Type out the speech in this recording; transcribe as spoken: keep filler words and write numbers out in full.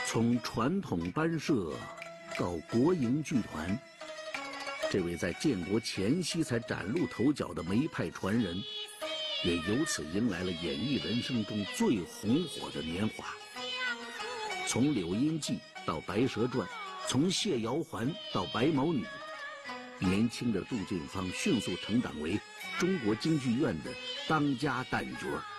从传统班社到国营剧团，这位在建国前夕才崭露头角的梅派传人，也由此迎来了演艺人生中最红火的年华。从《柳阴记》到《白蛇传》，从谢瑶环到《白毛女》，年轻的杜近芳迅速成长为中国京剧院的当家旦角。